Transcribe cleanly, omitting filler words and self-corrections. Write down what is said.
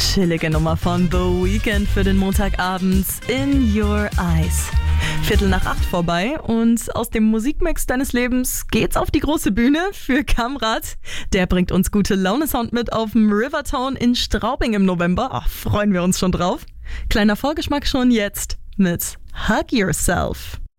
chillige Nummer von The Weeknd für den Montagabend, In Your Eyes. 7:45 vorbei und aus dem Musikmix deines Lebens geht's auf die große Bühne für Kamrat. Der bringt uns gute Laune-Sound mit auf dem Rivertown in Straubing im November. Ach, freuen wir uns schon drauf. Kleiner Vorgeschmack schon jetzt mit Hug Yourself.